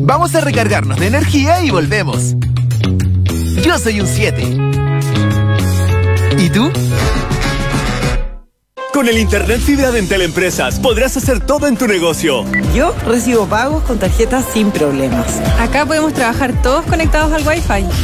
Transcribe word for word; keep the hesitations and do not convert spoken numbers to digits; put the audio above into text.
Vamos a recargarnos de energía y volvemos. Yo soy un siete. ¿Y tú? Con el Internet Fibra de Entel Empresas podrás hacer todo en tu negocio. Yo recibo pagos con tarjetas sin problemas. Acá podemos trabajar todos conectados al Wi-Fi.